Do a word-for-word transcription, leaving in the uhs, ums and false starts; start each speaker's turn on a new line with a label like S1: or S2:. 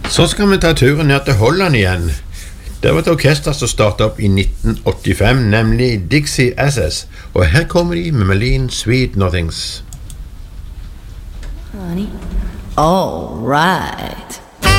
S1: Så skal vi ta turen ned til Holland igjen. Det var et orkester som startet opp i nitten åttifem, nemlig Dixie Asses. Og her kommer de med melodien Sweet Nothings.
S2: Honey. All right.